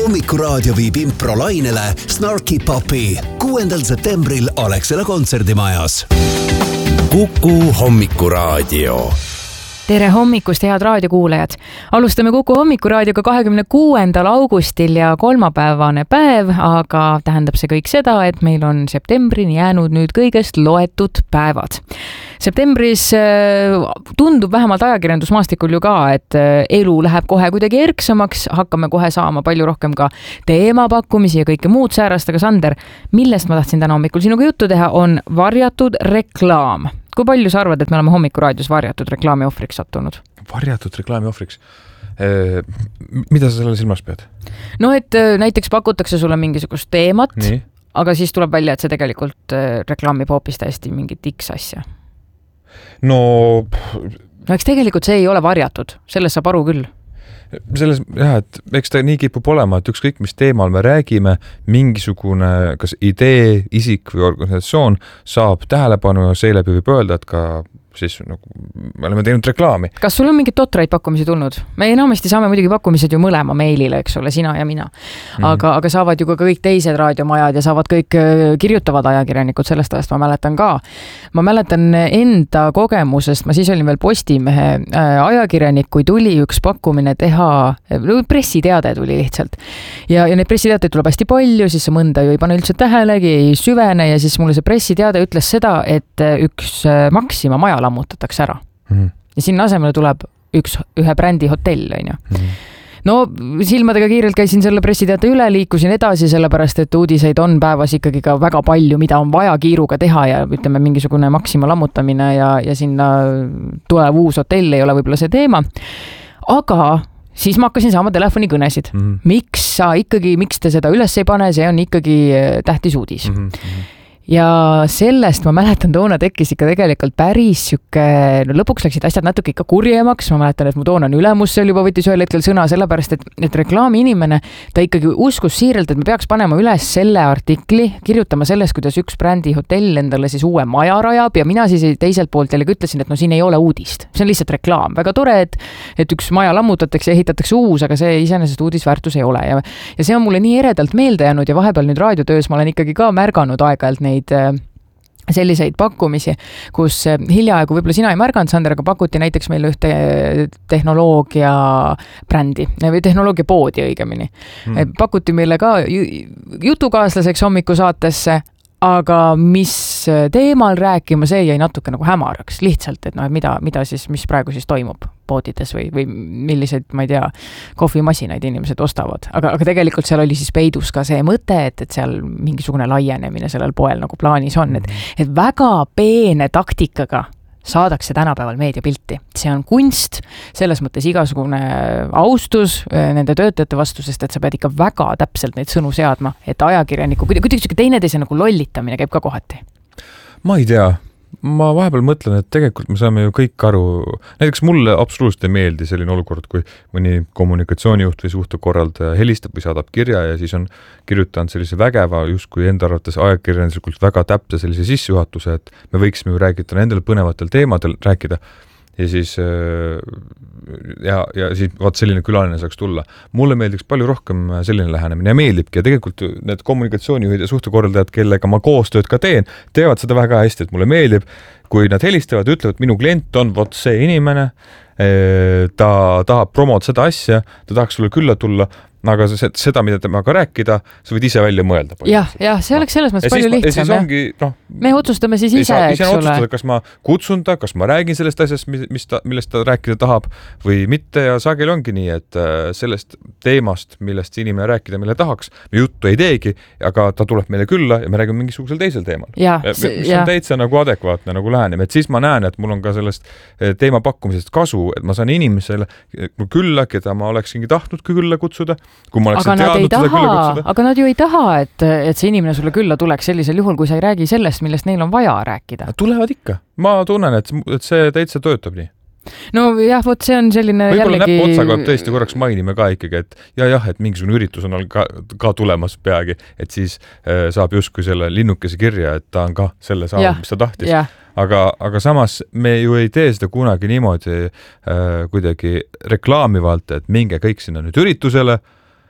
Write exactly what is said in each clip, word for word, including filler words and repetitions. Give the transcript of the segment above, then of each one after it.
Hommikuraadio viib improlainele Snarky Puppy kuuendal septembril Alexela kontserdimajas. Kuku Hommikuraadio. Tere hommikust, head raadiokuulajad! Alustame Kuku Hommikuraadioga kahekümne kuuendal augustil ja kolmapäevane päev, aga tähendab see kõik seda, et meil on septembrini jäänud nüüd kõigest loetud päevad. Septembris tundub vähemalt ajakirjandusmaastikul ju ka, et elu läheb kohe kuidagi erksamaks, hakkame kohe saama palju rohkem ka teemapakkumisi ja kõike muud säärast, aga Sander, millest ma tahtsin täna hommikul sinuga juttu teha, on varjatud reklaam. Kui palju sa arvad, et me oleme Hommikuraadios varjatud reklaami ohvriks sattunud? Varjatud reklaami ohvriks? E, mida sa selle silmas pead? No, et näiteks pakutakse sulle mingisugust teemat, Nii. aga siis tuleb välja, et see tegelikult reklaamib hoopis täiesti mingit X asja. No... no eks tegelikult see ei ole varjatud, sellest saab aru küll. Selles, jah, et eks ta nii kipub olema, et ükskõik mis teemal me räägime, mingisugune kas idee, isik või organisatsioon saab tähelepanu ja seeläbi võib öelda, et ka siis nagu, me oleme teinud reklaami. Kas sul on mingid totraid pakkumisi tulnud? Me enamasti saame muidugi pakkumised ju mõlema meilile, eks ole, sina ja mina. Aga, mm. aga saavad ju ka kõik teised raadiomajad ja saavad kõik kirjutavad ajakirjanikud, sellest ajast ma mäletan ka. Ma mäletan enda kogemusest, ma siis olin veel Postimehe ajakirjanik, kui tuli üks pakkumine teha, pressiteade tuli lihtsalt. Ja, ja neid pressiteateid tuleb hästi palju, siis see mõnda ju ei pane üldse tähelegi, ei süvene ja siis mulle see pressiteade ütles seda, et üks Maxima maja lammutatakse ära. Mm-hmm. Ja sinna asemele tuleb üks, ühe brändi hotell, on ju. Mm-hmm. No, silmadega kiirelt käisin selle pressiteate üle, liikusin edasi, sellepärast, et uudiseid on päevas ikkagi ka väga palju, mida on vaja kiiruga teha ja ütleme mingisugune Maxima lammutamine ja, ja sinna tulev uus hotell ei ole võib-olla see teema. Aga siis ma hakkasin saama telefonikõnesid. Mm-hmm. Miks sa ikkagi, miks te seda üles ei pane, see on ikkagi tähtis uudis. Mm-hmm. Ja sellest ma mäletan, toona tekkis ikka tegelikult päris süke, no lõpuks läksid asjad natuke ikka kurjemaks, ma mäletan, et mu toonane ülemus seal juba võttis ühel hetkel sõna, sellepärast, et, et reklaami inimene, ta ikkagi uskus siiralt, et me peaks panema üles selle artikli, kirjutama sellest, kuidas üks brändi hotell endale siis uue maja rajab ja mina siis teiselt poolt jälle ütlesin, et no siin ei ole uudist. See on lihtsalt reklaam. Väga tore, et, et üks maja lammutatakse ja ehitatakse uus, aga see iseenesest uudisväärtus ei ole. Ja, ja see on mulle nii eredalt meelde jäänud ja vahepeal nüüd raadiotöös ma olen ikkagi ka märganud aeg-ajalt neid selliseid pakkumisi, kus hiljaaegu võib-olla sina ei märganud, Sander, aga pakuti näiteks meile ühte tehnoloogia brändi või tehnoloogia poodi õigemini. Hmm. Pakuti meile ka jutukaaslaseks hommikusaatesse, aga mis teemal rääkima, see jäi natuke nagu hämaraks lihtsalt, et no, mida, mida siis, mis praegu siis toimub poodides või, või milliseid, ma ei tea, kohvimasinaid inimesed ostavad. Aga, aga tegelikult seal oli siis peidus ka see mõte, et, et seal mingisugune laienemine sellel poel nagu plaanis on, et, et väga peene taktikaga saadakse tänapäeval meediapilti. See on kunst, selles mõttes igasugune austus nende töötajate vastu, sest et sa pead ikka väga täpselt neid sõnu seadma, et ajakirjaniku, kuidagi teineteise nagu lollitamine käib ka kohati. Ma ei tea. Ma vahepeal mõtlen, et tegelikult me saame ju kõik aru, näiteks mulle absoluutselt ei meeldi selline olukord, kui mõni kommunikatsioonijuht või suhtekorraldaja helistab või saadab kirja ja siis on kirjutanud sellise vägeva, justkui enda arvates ajakirjanduslikult väga täpse sellise sissejuhatuse, et me võiksime ju räägida nendel põnevatel teemadel rääkida ja siis ja, ja siis vaat selline külaline saaks tulla. Mulle meeldiks palju rohkem selline lähenemine ja meeldibki ja tegelikult need kommunikatsioonijuhid ja suhtekorraldajad, kellega ma koostööd ka teen, teevad seda väga hästi, et mulle meeldib, kui nad helistavad, ütlevad, minu klient on vot see inimene, ta tahab promoda seda asja, ta tahaks sulle külla tulla, aga seda, mida temaga rääkida, sa võid ise välja mõelda. Jah, jah, see oleks selles mõttes palju lihtsam. Ongi, no, me otsustame siis ise, saa, eks ole. Otsustada, kas ma kutsun ta, kas ma räägin sellest asjast, mis ta, millest ta rääkida tahab või mitte ja sageli ongi nii, et sellest teemast, millest inimene rääkida, mille tahaks, me juttu ei teegi, aga ta tuleb meile külla ja me räägime mingisugusel teisel teemal. Ja, mis ja. on täitsa nagu adekvaatne nagu lähenem, et siis ma näen, et mul on ka sellest teema pakkumisest kasu, et ma saan inimesele külla, keda ma oleksingi tahtnud külla kutsuda, kui ma aga nad, ei taha, aga nad ju ei taha, et, et see inimene sulle külla tuleks sellisel juhul, kui sa ei räägi sellest, millest neil on vaja rääkida. Tulevad ikka. Ma tunnen, et, et see täitsa töötab nii. No jah, vot see on selline võib-olla jällegi... näpp otsaga tõesti korraks mainime ka ikkagi, et ja jah, et mingisugune üritus on ka, ka tulemas peagi, et siis äh, saab justkui selle linnukese kirja, et ta on ka selle saanud, mis ta tahtis. Ja. Aga, aga samas me ju ei tee seda kunagi niimoodi äh, kuidagi reklaamivalt, et minge kõik sinna nüüd üritusele,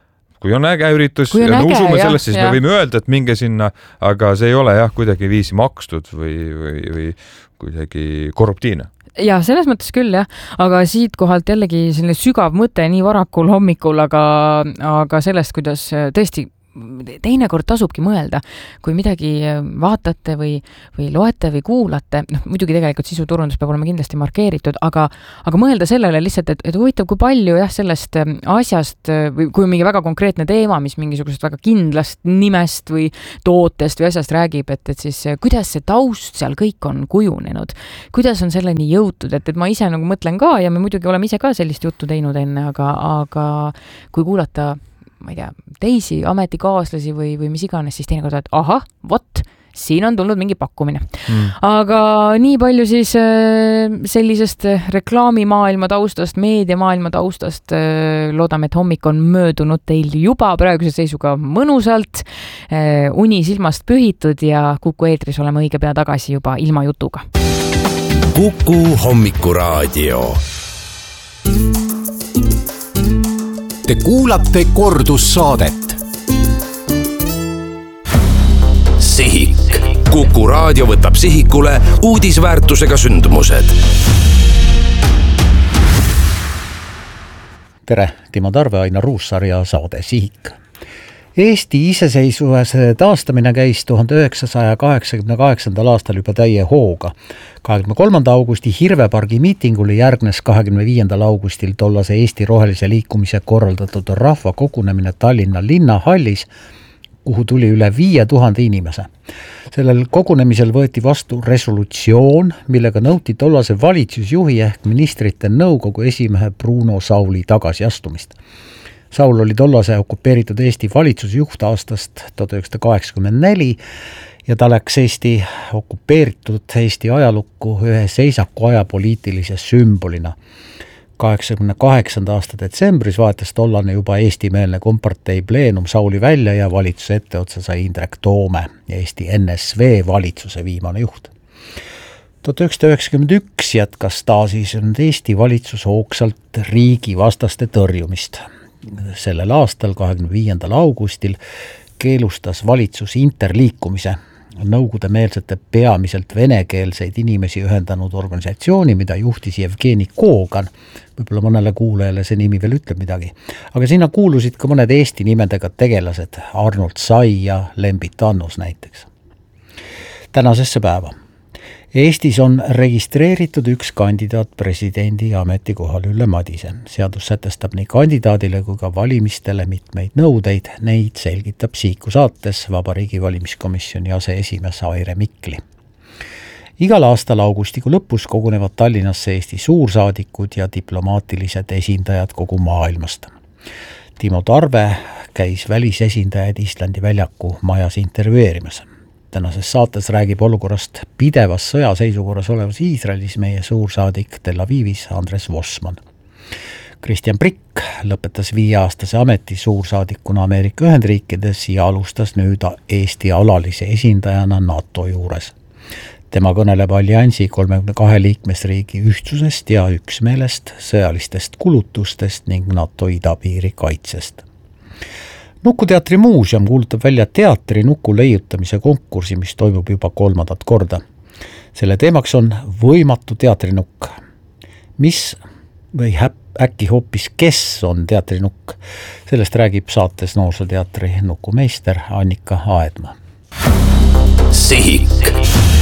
kui on äge üritus Kui on ja me äge, usume jah, sellest, siis jah. me võime öelda, et minge sinna, aga see ei ole jah kuidagi viisi makstud või, või, või kuidagi korruptiivne. Ja selles mõttes küll jah, aga siit kohalt jällegi selline sügav mõte nii varakul hommikul, aga, aga sellest, kuidas tõesti teinekord tasubki mõelda, kui midagi vaatate või, või loete või kuulate, noh muidugi tegelikult sisuturundus peab olema kindlasti markeeritud, aga, aga mõelda sellele lihtsalt, et, et huvitav, kui palju jah sellest asjast või kui on mingi väga konkreetne teema, mis mingisugusest väga kindlast nimest või tootest või asjast räägib, et, et siis kuidas see taust seal kõik on kujunenud, kuidas on selleni jõutud, et, et ma ise nagu mõtlen ka ja me muidugi oleme ise ka sellist juttu teinud enne, aga, aga kui kuulata ma ei tea, teisi ametikaaslasi või, või mis iganes, siis teinekord, et aha, vot, siin on tulnud mingi pakkumine. Mm. Aga nii palju siis sellisest reklaamimaailma taustast, meediamaailma taustast, loodame, et hommik on möödunud teil juba praeguse seisuga mõnusalt, uni silmast pühitud ja Kuku eetris oleme õige pea tagasi juba ilma jutuga. Kuku hommikuraadio. Te kuulate kordussaadet. Sihik. Kuku raadio võtab sihikule uudisväärtusega sündmused. Tere, Timo Tarve, Ainar Ruussaar ja saade Sihik. Eesti iseseisvuse taastamine käis tuhande üheksasaja kaheksakümne kaheksandal aastal juba täie hooga. kahekümne kolmanda augusti Hirvepargi miitingule järgnes kahekümne viiendal augustil tollase Eesti Rohelise liikumise korraldatud rahvakogunemine Tallinna linnahallis, kuhu tuli üle viie tuhande inimese. Sellel kogunemisel võeti vastu resolutsioon, millega nõuti tollase valitsusjuhi ehk ministrite nõukogu esimehe Bruno Sauli tagasiastumist. Saul oli tollase okupeeritud Eesti valitsusjuht aastast tuhat üheksasada kaheksakümmend neli ja ta läks Eesti okupeeritud Eesti ajalukku ühe seisaku aja poliitilise sümbolina. kaheksakümne kaheksanda aasta detsembris vahetas tollane juba eestimeelne kompartei pleenum Sauli välja ja valitsuse etteotsa sai Indrek Toome, Eesti N S V valitsuse viimane juht. tuhat üheksasada üheksakümmend üks jätkas taasiseseisvunud Eesti valitsus hoogsalt riigi vastaste tõrjumist. Sellel aastal, kahekümne viiendal augustil, keelustas valitsus interliikumise, nõukogudemeelsete peamiselt venekeelseid inimesi ühendanud organisatsiooni, mida juhtis Jevgeni Kogan. Võib-olla mõnele kuulajale see nimi veel ütleb midagi. Aga sinna kuulusid ka mõned Eesti nimedega tegelased, Arnold Sai ja Lembit Annus näiteks. Tänasesse päeva. Eestis on registreeritud üks kandidaat presidendi ametikohal Ülle Madise. Seadus sätestab nii kandidaadile kui ka valimistele mitmeid nõudeid. Neid selgitab Siiku saates Vabariigi valimiskomisjoni aseesimees Aire Mikli. Igal aastal augustikuu lõpus kogunevad Tallinnasse Eesti suursaadikud ja diplomaatilised esindajad kogu maailmast. Timo Tarve käis välisesindajaid Islandi väljaku majas intervjueerimas. Tänases saates räägib olukorrast pidevas sõjaseisukorras olevas Iisraelis meie suursaadik Tel Avivis Andres Vossman. Kristjan Prikk lõpetas viieaastase ameti suursaadikuna Ameerika Ühendriikides ja alustas nüüd Eesti alalise esindajana NATO juures. Tema kõneleb alliansi kolmekümne kahe liikmesriigi ühtsusest ja üksmeelest, sõjalistest kulutustest ning NATO idapiiri kaitsest. Nukuteatri muuseum kuulutab välja teatri nuku leiutamise konkursi, mis toimub juba kolmandat korda. Selle teemaks on võimatu teatrinukk. Mis või äkki hoopis kes on teatrinukk? Sellest räägib saates Noorsooteatri nukumeister Annika Aedma. Sihik.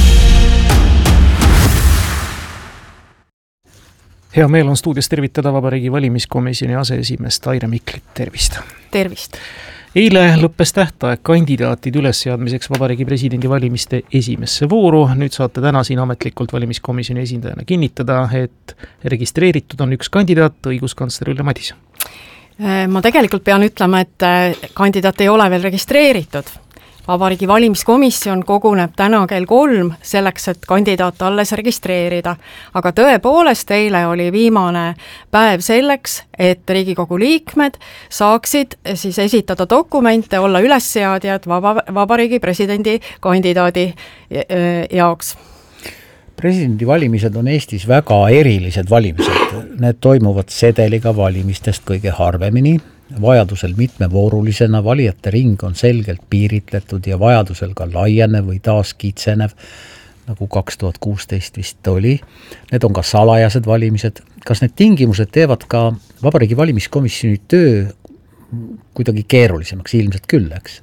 Hea meel on stuudios tervitada Vabariigi valimiskomisjoni aseesimeest Aire Miklit. Tervist. Tervist. Eile lõppes tähtaeg kandidaatid ülesseadmiseks Vabariigi presidendi valimiste esimesse vooru. Nüüd saate täna siin ametlikult valimiskomisjoni esindajana kinnitada, et registreeritud on üks kandidaat, õiguskantsler Ülle Madise. Ma tegelikult pean ütlema, et kandidaat ei ole veel registreeritud. Vabariigi valimiskomisjon koguneb täna kell kolm selleks, et kandidaat alles registreerida. Aga tõepoolest eile oli viimane päev selleks, et Riigikogu liikmed saaksid siis esitada dokumente, olla ülesseadjad vaba, Vabariigi presidendi kandidaadi jaoks. Presidendi valimised on Eestis väga erilised valimised. Need toimuvad sedeliga valimistest kõige harvemini vajadusel mitmevoorulisena, valijate ring on selgelt piiritletud ja vajadusel ka laienev või taas kitsenev, nagu kaks tuhat kuusteist vist oli. Need on ka salajased valimised. Kas need tingimused teevad ka Vabariigi Valimiskomisjoni töö kuidagi keerulisemaks? Ilmselt küll, eks?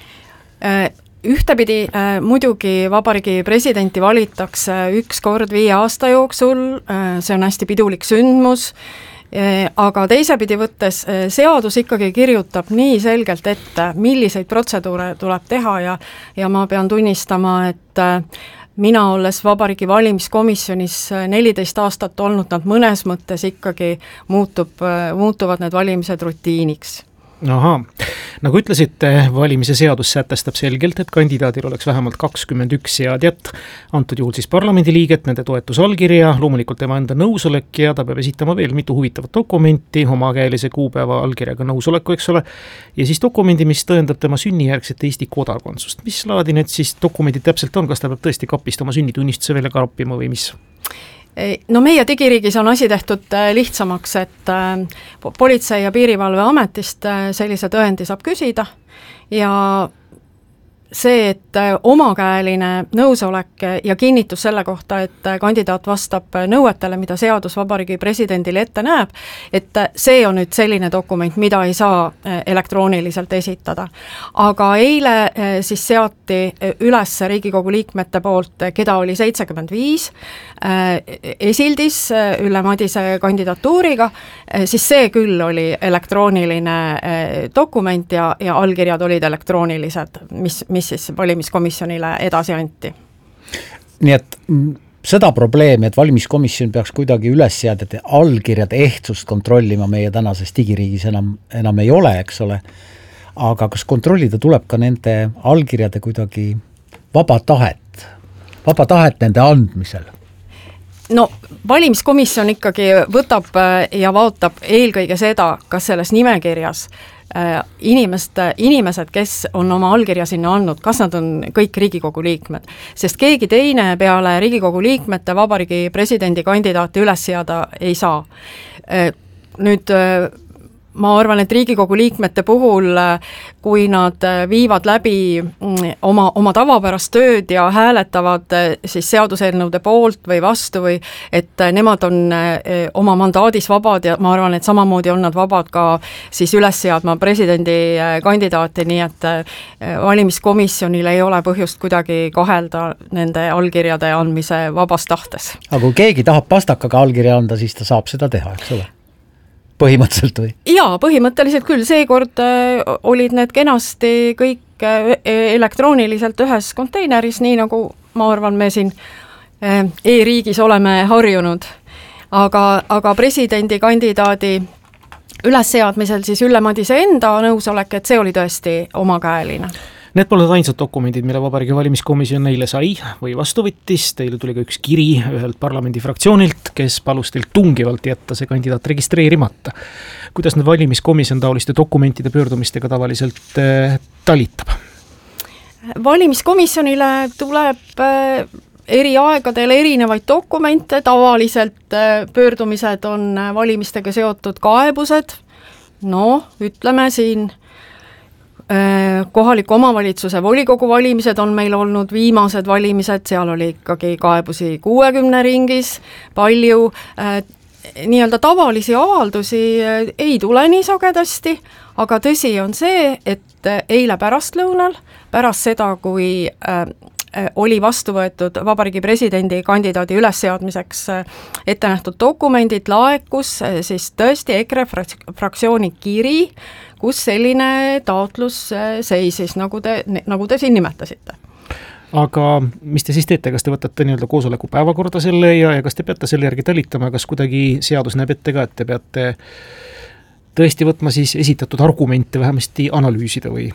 Ühtepidi äh, muidugi Vabariigi presidenti valitakse üks kord viie aasta jooksul, äh, see on hästi pidulik sündmus, äh, aga teisepidi võttes äh, seadus ikkagi kirjutab nii selgelt ette, milliseid protseduure tuleb teha ja, ja ma pean tunnistama, et äh, mina olles Vabariigi Valimiskomisjonis neliteist aastat olnud, nad mõnes mõttes ikkagi muutub, äh, muutuvad need valimised rutiiniks. Ahaa, nagu ütlesite, valimise seadus sätestab selgelt, et kandidaadil oleks vähemalt kakskümmend üks seadjat, antud juhul siis parlamendiliiget, nende toetusallkirja, loomulikult tema enda nõusolek ja ta peab esitama veel mitu huvitavat dokumenti, omakäelise kuupäeva allkirjaga nõusoleku, eks ole, ja siis dokumendi, mis tõendab tema sünnijärgset Eesti kodakondsust. Mis laadi need siis dokumendid täpselt on, kas ta peab tõesti kapist oma sünnitunnistuse välja karpima või mis? No meie digiriigis on asi tehtud lihtsamaks, et Politsei- ja Piirivalveametist sellise tõendi saab küsida ja see, et omakäeline nõusolek ja kinnitus selle kohta, et kandidaat vastab nõuetele, mida seadus Vabariigi presidendile ette näeb, et see on nüüd selline dokument, mida ei saa elektrooniliselt esitada. Aga eile siis seati üles Riigikogu liikmete poolt, keda oli seitsekümmend viis, esildis Ülle Madise kandidatuuriga, siis see küll oli elektrooniline dokument ja, ja allkirjad olid elektroonilised, mis, mis siis valimiskomisjonile edasi anti. Nii et seda probleemi, et valimiskomisjon peaks kuidagi ülesseadjate allkirjade ehtsust kontrollima meie tänases digiriigis enam, enam ei ole, eks ole, aga kas kontrollida tuleb ka nende allkirjade kuidagi vaba tahet, vaba tahet nende andmisel? No valimiskomisjon ikkagi võtab ja vaatab eelkõige seda, kas selles nimekirjas inimest, inimesed, kes on oma allkirja sinna andnud, kas nad on kõik Riigikogu liikmed, sest keegi teine peale Riigikogu liikmete Vabariigi presidendi kandidaati üles seada ei saa. Nüüd ma arvan, et Riigikogu liikmete puhul, kui nad viivad läbi oma, oma tavapärast tööd ja hääletavad siis seaduseelnõude poolt või vastu või et nemad on oma mandaadis vabad ja ma arvan, et samamoodi on nad vabad ka siis üles seadma presidendi kandidaati, nii et valimiskomisjonil ei ole põhjust kuidagi kahelda nende allkirjade andmise vabas tahtes. Aga kui keegi tahab pastakaga allkirja anda, siis ta saab seda teha, eks ole? Põhimõtteliselt või? Jaa, põhimõtteliselt küll, seekord äh, olid need kenasti kõik äh, elektrooniliselt ühes konteineris, nii nagu ma arvan, me siin äh, e-riigis oleme harjunud. Aga, aga presidendi kandidaadi ülesseadmisel siis Ülle Madise enda nõusolek, et see oli tõesti omakäeline. Need pole ainsad dokumendid, mille Vabariigi Valimiskomisjon neile sai või vastu võttis. Teile tuli ka üks kiri ühelt parlamendi fraktsioonilt, kes palus teil tungivalt jätta see kandidaat registreerimata. Kuidas need valimiskomisjon taoliste dokumentide pöördumistega tavaliselt äh, talitab? Valimiskomisjonile tuleb äh, eri aegadel erinevaid dokumente, tavaliselt äh, pöördumised on valimistega seotud kaebused, no ütleme siin kohaliku omavalitsuse volikogu valimised on meil olnud viimased valimised, seal oli ikkagi kaebusi kuuekümne ringis, palju nii-öelda tavalisi avaldusi ei tule nii sagedasti, aga tõsi on see, et eile pärastlõunal, pärast seda, kui oli vastu võetud Vabariigi presidendi kandidaadi ülesseadmiseks ette nähtud dokumendid, laekus siis tõesti EKRE fraktsiooni kiri, kus selline taotlus seisis, nagu te, nagu te siin nimetasite. Aga mis te siis teete, kas te võtate nii-öelda koosoleku päevakorda selle ja, ja kas te peate selle järgi talitama, kas kuidagi seadus näeb ette ka, et te peate tõesti võtma siis esitatud argumente vähemasti analüüsida või?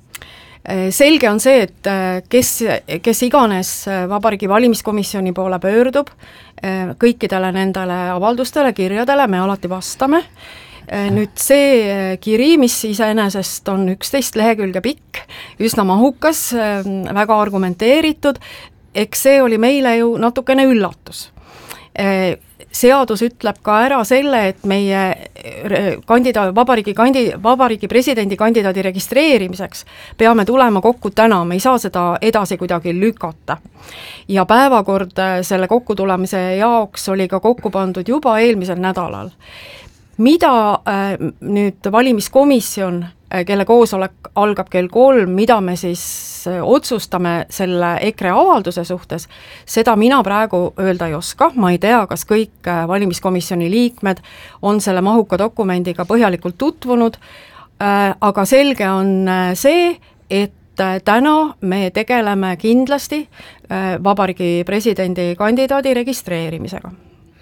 Selge on see, et kes, kes iganes Vabariigi Valimiskomisjoni poole pöördub, kõikidele nendele avaldustele, kirjadele me alati vastame. Nüüd see kiri, mis iseenesest on üksteist lehekülge pikk, üsna mahukas, väga argumenteeritud, eks see oli meile ju natukene üllatus. seadus ütleb ka ära selle, et meie kandidaat, vabariigi kandi-, vabariigi presidendi kandidaadi registreerimiseks peame tulema kokku täna, me ei saa seda edasi kuidagi lükata. Ja päevakord selle kokkutulemise jaoks oli ka kokku pandud juba eelmisel nädalal. Mida äh, nüüd valimiskomisjon, kelle koosolek algab kell kolm, mida me siis otsustame selle EKRE avalduse suhtes, seda mina praegu öelda ei oska, ma ei tea, kas kõik valimiskomisjoni liikmed on selle mahuka dokumendiga põhjalikult tutvunud, aga selge on see, et täna me tegeleme kindlasti vabariigi presidendi kandidaadi registreerimisega.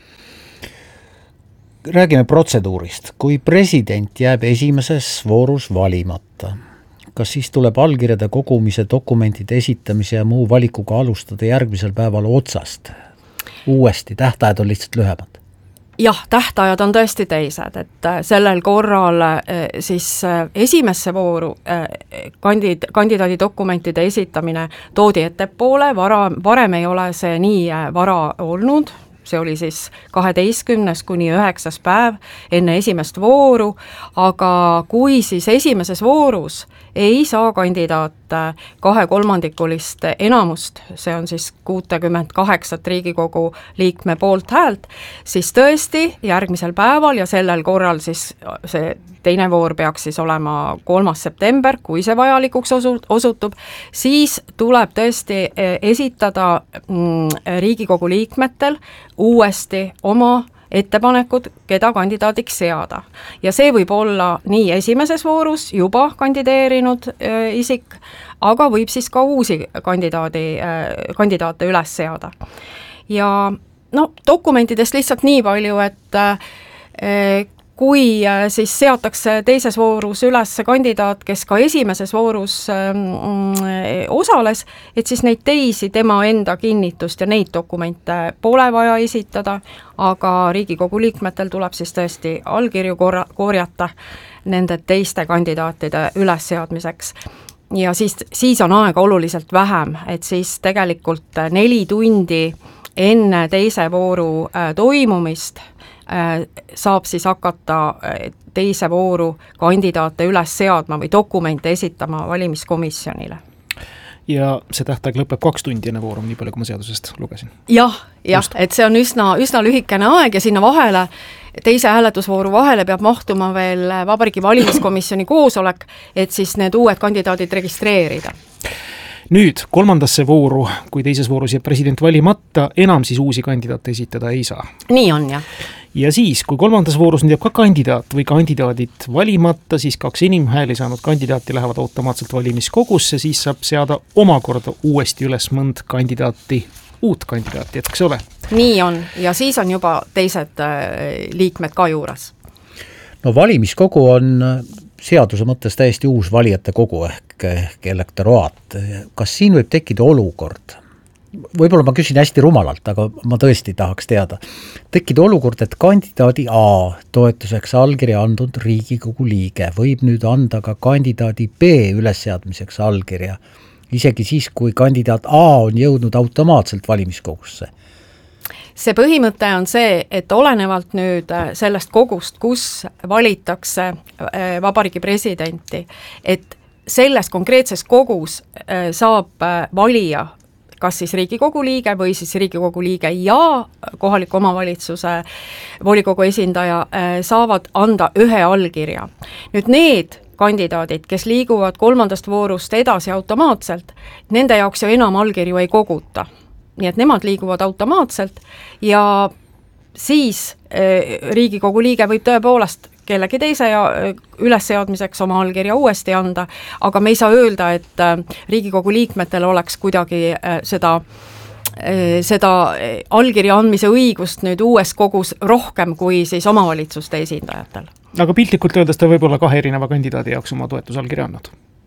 Räägime protseduurist. Kui president jääb esimeses voorus valimata, kas siis tuleb allkirjade kogumise, dokumentide esitamise ja muu valikuga alustada järgmisel päeval otsast? Uuesti, tähtajad on lihtsalt lühemad. Jah, tähtajad on tõesti teised, et sellel korral siis esimesse vooru kandid, kandidaadi dokumentide esitamine toodi ettepoole, vara, varem ei ole see nii vara olnud, see oli siis kaheteistkümnes kuni üheksas päev enne esimest vooru, aga kui siis esimeses voorus ei saa kandidaat kahekolmandikulist enamust, see on siis kuutekümmend kaheksat Riigikogu liikme poolt häält, siis tõesti järgmisel päeval ja sellel korral siis see teine voor peaks siis olema kolmas september, kui see vajalikuks osutub, siis tuleb tõesti esitada Riigikogu liikmetel uuesti oma ettepanekud, keda kandidaadiks seada. Ja see võib olla nii esimeses voorus juba kandideerinud äh, isik, aga võib siis ka uusi kandidaadi, äh, kandidaate üles seada. Ja no, dokumentidest lihtsalt nii palju, et äh, kui siis seatakse teises voorus üles kandidaat, kes ka esimeses voorus mm, osales, et siis neid teisi tema enda kinnitust ja neid dokumente pole vaja esitada, aga Riigikogu liikmetel tuleb siis tõesti allkirju korra, korjata nende teiste kandidaatide ülesseadmiseks. Ja siis, siis on aega oluliselt vähem, et siis tegelikult neli tundi enne teise vooru äh, toimumist saab siis hakata teise vooru kandidaate üles seadma või dokumente esitama valimiskomisjonile. Ja see tähtaeg lõpeb kaks tundi enne vooru, nii palju kui ma seadusest lugesin. Jah, jah, et see on üsna, üsna lühikene aeg ja sinna vahele, teise hääletusvooru vahele peab mahtuma veel Vabariigi valimiskomisjoni koosolek, et siis need uued kandidaadid registreerida. Nüüd kolmandasse vooru, kui teises voorus jääb president valimata, enam siis uusi kandidaate esitada ei saa. Nii on, jah. Ja siis, kui kolmandas voorus nüüd jääb ka kandidaat või kandidaadid valimata, siis kaks inimhääli saanud kandidaati lähevad automaatselt valimiskogusse, siis saab seada omakorda uuesti üles mõnd kandidaati, uut kandidaati, et kas ole? Nii on, ja siis on juba teised liikmed ka juures. No valimiskogu on seaduse mõttes täiesti uus valijate kogu ehk, ehk elektoraat. Kas siin võib tekkida olukord? Võib-olla ma küsin hästi rumalalt, aga ma tõesti tahaks teada. Tekkida olukord, et kandidaadi A toetuseks allkirja andnud Riigikogu liige võib nüüd anda ka kandidaadi B ülesseadmiseks allkirja, isegi siis, kui kandidaat A on jõudnud automaatselt valimiskogusse. See põhimõte on see, et olenevalt nüüd sellest kogust, kus valitakse vabariigi presidenti, et selles konkreetses kogus saab valija kas siis Riigikogu liige või siis Riigikogu liige ja kohaliku omavalitsuse volikogu esindaja saavad anda ühe allkirja. Nüüd need kandidaadid, kes liiguvad kolmandast voorust edasi automaatselt, nende jaoks ju enam allkirju ei koguta. Nii et nemad liiguvad automaatselt ja siis Riigikogu liige võib tõepoolest kellegi teise ja ülesseadmiseks oma allkirja uuesti anda, aga me ei saa öelda, et Riigikogu liikmetel oleks kuidagi seda, seda allkirja andmise õigust nüüd uues kogus rohkem kui siis omavalitsuste esindajatel. Aga piltlikult öeldes ta võib olla kahe erineva kandidaadi jaoks oma toetusallkirja andnud?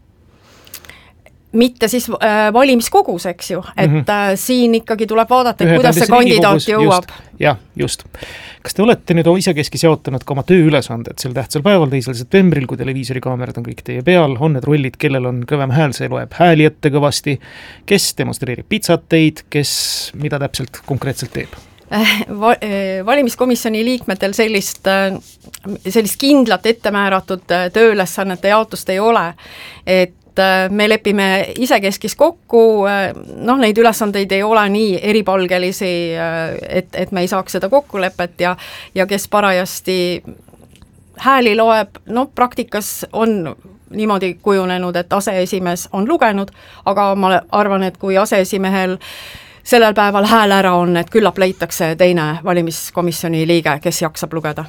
Mitte siis äh, valimiskogus, eks ju, et mm -hmm. äh, siin ikkagi tuleb vaadata, et kuidas see kandidaat jõuab. Jah, just. Kas te olete nüüd isekeskis jaotanud ka oma tööülesanded sel tähtsal päeval, teisel septembril, kui televiisorikaamerad on kõik teie peal, on need rollid, kellel on kõvem hääl, see loeb hääli ette kõvasti, kes demonstreerib pitsateid, kes mida täpselt konkreetselt teeb? valimiskomisjoni liikmetel sellist, sellist kindlat ettemääratud tööülesannete jaotust ei ole, et me lepime isekeskis kokku, noh, neid ülesandeid ei ole nii eripalgelisi, et, et me ei saaks seda kokkulepet ja, ja kes parajasti hääli loeb, no praktikas on niimoodi kujunenud, et aseesimees on lugenud, aga ma arvan, et kui aseesimehel sellel päeval hääl ära on, et küllap leitakse teine valimiskomisjoni liige, kes jaksab lugeda.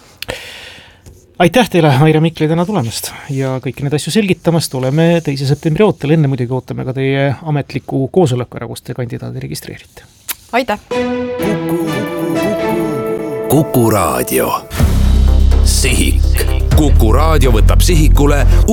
Aitäh teile, Aire Mikli, täna tulemast ja kõiki need asju selgitamast. Oleme teise septembri ootel, enne muidugi ootame ka teie ametliku koosoleku ära, kus te kandidaadi registreerite. Aitäh! Kuku Raadio. Sihik. Kuku Raadio võtab sihikule